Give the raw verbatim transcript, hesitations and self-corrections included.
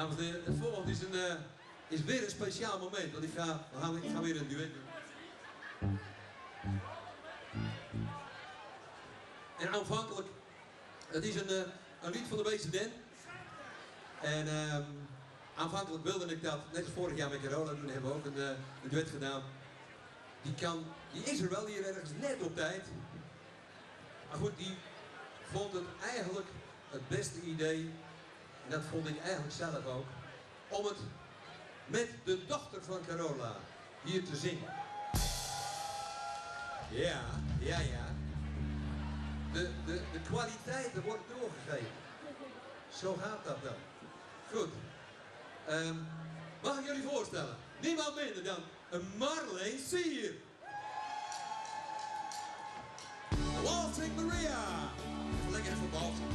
Dames en heren, het volgende is, een, uh, is weer een speciaal moment, want ik ga, we gaan, ik ga weer een duet doen. En aanvankelijk, het is een, uh, een lied van de Weese Den. En uh, aanvankelijk wilde ik dat, net als vorig jaar met Carola doen, hebben we ook een, uh, een duet gedaan. Die, kan, die is er wel hier ergens net op tijd. Maar goed, die vond het eigenlijk het beste idee, en dat vond ik eigenlijk zelf ook, om het met de dochter van Carola hier te zingen. Ja, ja, ja. De, de, de kwaliteiten worden doorgegeven. Zo gaat dat dan. Goed. Um, mag ik jullie voorstellen? Niemand minder dan een Marleen Sier. Waltzing Maria. Even lekker even balsen.